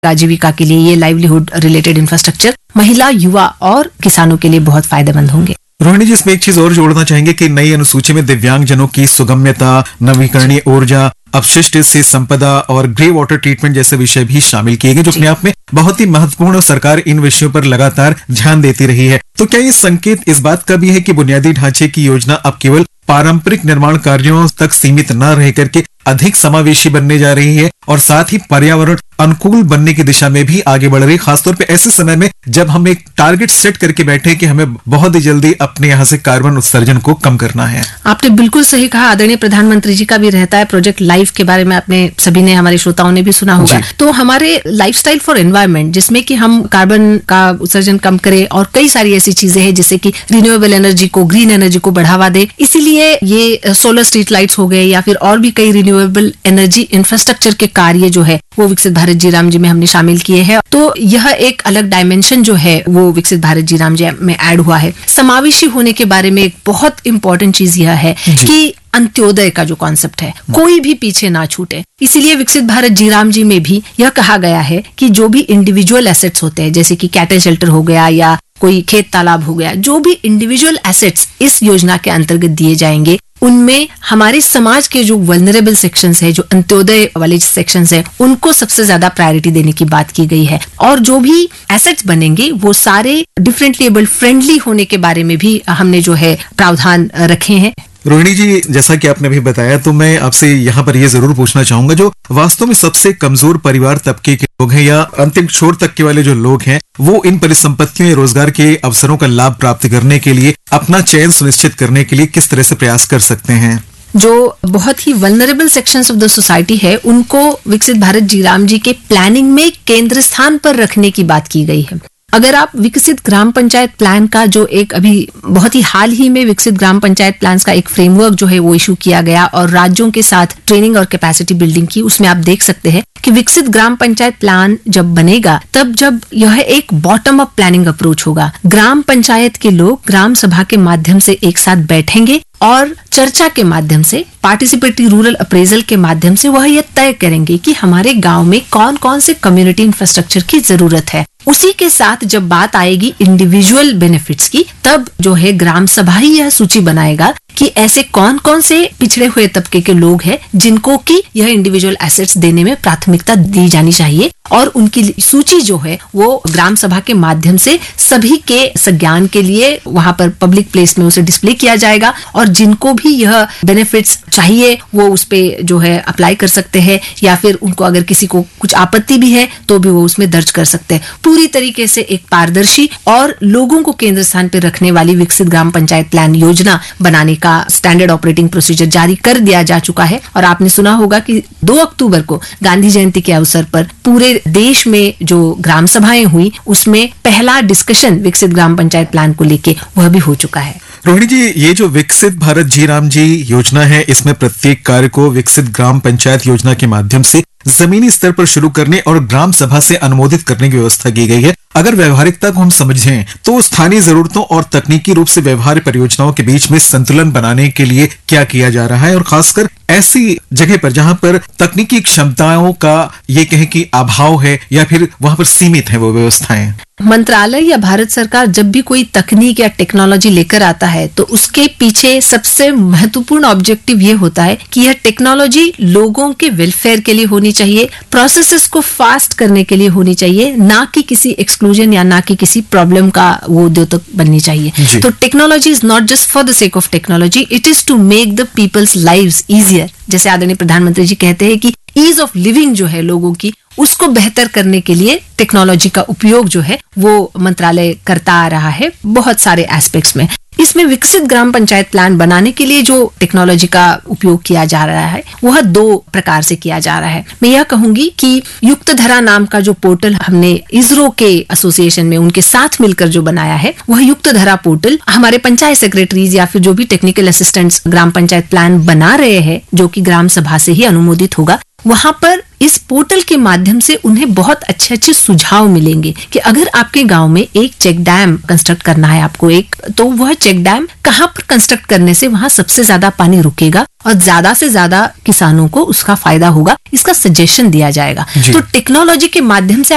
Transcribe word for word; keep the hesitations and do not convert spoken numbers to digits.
आजीविका के लिए ये लाइवलीहुड रिलेटेड इंफ्रास्ट्रक्चर महिला, युवा और किसानों के लिए बहुत फायदेमंद होंगे। रोहिणी जी, इसमें एक चीज और जोड़ना चाहेंगे कि नई अनुसूची में दिव्यांगजनों की सुगम्यता, नवीकरणीय ऊर्जा, अपशिष्ट से संपदा और ग्रे वाटर ट्रीटमेंट जैसे विषय भी शामिल किए गए, जो अपने आप में बहुत ही महत्वपूर्ण और सरकार इन विषयों पर लगातार ध्यान देती रही है। तो क्या ये संकेत इस बात का भी है कि बुनियादी ढांचे की योजना अब केवल पारंपरिक निर्माण कार्यों तक सीमित न रह करके अधिक समावेशी बनने जा रही है और साथ ही पर्यावरण अनुकूल बनने की दिशा में भी आगे बढ़ रही है, खासतौर पे ऐसे समय में जब हम एक टारगेट सेट करके बैठे कि हमें बहुत ही जल्दी अपने यहाँ से कार्बन उत्सर्जन को कम करना है? आपने बिल्कुल सही कहा। आदरणीय प्रधानमंत्री जी का भी रहता है प्रोजेक्ट लाइफ के बारे में, आपने सभी ने, हमारे श्रोताओं ने भी सुना होगा। तो हमारे लाइफस्टाइल फॉर एनवायरनमेंट, जिसमें कि हम कार्बन का उत्सर्जन कम करें और कई सारी ऐसी चीजें हैं जिससे कि रिन्यूएबल एनर्जी को, ग्रीन एनर्जी को बढ़ावा दे, इसीलिए ये सोलर स्ट्रीट लाइट्स हो गए या फिर और भी कई रिन्यूएबल एनर्जी इंफ्रास्ट्रक्चर के कार्य जो है वो विकसित भारत जी राम जी में हमने शामिल किए हैं। तो यह एक अलग डायमेंशन जो है वो विकसित भारत जी राम जी में ऐड हुआ है। समावेशी होने के बारे में एक बहुत इंपॉर्टेंट चीज यह है कि अंत्योदय का जो कॉन्सेप्ट है, कोई भी पीछे ना छूटे। इसीलिए विकसित भारत जी राम जी में भी यह कहा गया है कि जो भी इंडिविजुअल एसेट्स होते हैं, जैसे कि कैटल शेल्टर हो गया या कोई खेत तालाब हो गया, जो भी इंडिविजुअल एसेट्स इस योजना के अंतर्गत दिए जाएंगे, उनमें हमारे समाज के जो वल्नरेबल सेक्शंस है, जो अंत्योदय वाले सेक्शंस है, उनको सबसे ज्यादा प्रायोरिटी देने की बात की गई है। और जो भी एसेट्स बनेंगे वो सारे डिफरेंटली एबल्ड फ्रेंडली होने के बारे में भी हमने जो है प्रावधान रखे हैं। रोहिणी जी, जैसा कि आपने अभी बताया, तो मैं आपसे यहाँ पर ये जरूर पूछना चाहूंगा, जो वास्तव में सबसे कमजोर परिवार तबके के लोग हैं या अंतिम छोर तक के वाले जो लोग हैं, वो इन परिसंपत्तियों या रोजगार के अवसरों का लाभ प्राप्त करने के लिए, अपना चयन सुनिश्चित करने के लिए किस तरह से प्रयास कर सकते हैं? जो बहुत ही vulnerable sections of the society है, उनको विकसित भारत जी राम जी के प्लानिंग में केंद्र स्थान पर रखने की बात की गई है। अगर आप विकसित ग्राम पंचायत प्लान का, जो एक अभी बहुत ही हाल ही में विकसित ग्राम पंचायत प्लान का एक फ्रेमवर्क जो है वो इशू किया गया और राज्यों के साथ ट्रेनिंग और कैपेसिटी बिल्डिंग की, उसमें आप देख सकते हैं कि विकसित ग्राम पंचायत प्लान जब बनेगा तब जब यह एक बॉटम अप प्लानिंग अप्रोच होगा। ग्राम पंचायत के लोग ग्राम सभा के माध्यम से एक साथ बैठेंगे और चर्चा के माध्यम से, पार्टिसिपेटरी रूरल अप्रेजल के माध्यम से वह यह तय करेंगे कि हमारे गांव में कौन कौन से कम्युनिटी इंफ्रास्ट्रक्चर की जरूरत है। उसी के साथ जब बात आएगी इंडिविजुअल बेनिफिट्स की, तब जो है ग्राम सभा ही यह सूची बनाएगा कि ऐसे कौन कौन से पिछड़े हुए तबके के लोग हैं जिनको कि यह इंडिविजुअल एसेट्स देने में प्राथमिकता दी जानी चाहिए, और उनकी सूची जो है वो ग्राम सभा के माध्यम से सभी के संज्ञान के लिए वहां पर पब्लिक प्लेस में उसे डिस्प्ले किया जाएगा, और जिनको भी यह बेनिफिट्स चाहिए वो उस पे जो है अप्लाई कर सकते हैं, या फिर उनको अगर किसी को कुछ आपत्ति भी है तो भी वो उसमें दर्ज कर सकते हैं। पूरी तरीके से एक पारदर्शी और लोगों को केंद्र स्थान पर रखने वाली विकसित ग्राम पंचायत प्लान योजना बनाने का स्टैंडर्ड ऑपरेटिंग प्रोसीजर जारी कर दिया जा चुका है। और आपने सुना होगा कि दो अक्टूबर को गांधी जयंती के अवसर पर पूरे देश में जो ग्राम सभाएं हुई, उसमें पहला डिस्कशन विकसित ग्राम पंचायत प्लान को लेके वह भी हो चुका है। रोहिणी जी, ये जो विकसित भारत जी राम जी योजना है, इसमें प्रत्येक कार्य को विकसित ग्राम पंचायत योजना के माध्यम से जमीनी स्तर पर शुरू करने और ग्राम सभा से अनुमोदित करने की व्यवस्था की गई है। अगर व्यवहारिकता को हम समझें तो स्थानीय जरूरतों और तकनीकी रूप से व्यवहार्य परियोजनाओं के बीच में संतुलन बनाने के लिए क्या किया जा रहा है, और खासकर ऐसी जगह पर जहां पर तकनीकी क्षमताओं का ये कहें कि अभाव है या फिर वहां पर सीमित है वो व्यवस्थाएं? मंत्रालय या भारत सरकार जब भी कोई तकनीक या टेक्नोलॉजी लेकर आता है तो उसके पीछे सबसे महत्वपूर्ण ऑब्जेक्टिव ये होता है कि यह टेक्नोलॉजी लोगों के वेलफेयर के लिए होनी चाहिए, प्रोसेसेस को फास्ट करने के लिए होनी चाहिए, ना कि किसी एक्सक्लूजन या ना कि किसी प्रॉब्लम का वो द्योतक बननी चाहिए। तो technology is not just for the sake of technology, it is to make the peoples lives easier. जैसे आदरणीय प्रधानमंत्री जी कहते हैं कि ईज ऑफ लिविंग जो है लोगों की, उसको बेहतर करने के लिए टेक्नोलॉजी का उपयोग जो है वो मंत्रालय करता आ रहा है बहुत सारे एस्पेक्ट्स में। इसमें विकसित ग्राम पंचायत प्लान बनाने के लिए जो टेक्नोलॉजी का उपयोग किया जा रहा है वह दो प्रकार से किया जा रहा है। मैं यह कहूंगी कि युक्त धरा नाम का जो पोर्टल हमने इसरो के एसोसिएशन में उनके साथ मिलकर जो बनाया है, वह युक्त धरा पोर्टल हमारे पंचायत सेक्रेटरीज या फिर जो भी टेक्निकल असिस्टेंट्स ग्राम पंचायत प्लान बना रहे हैं, जो कि ग्राम सभा से ही अनुमोदित होगा, वहां पर इस पोर्टल के माध्यम से उन्हें बहुत अच्छे अच्छे सुझाव मिलेंगे कि अगर आपके गांव में एक चेक डैम कंस्ट्रक्ट करना है आपको एक, तो वह चेक डैम कहां पर कंस्ट्रक्ट करने से वहां सबसे ज्यादा पानी रुकेगा और ज्यादा से ज्यादा किसानों को उसका फायदा होगा, इसका सजेशन दिया जाएगा। तो टेक्नोलॉजी के माध्यम से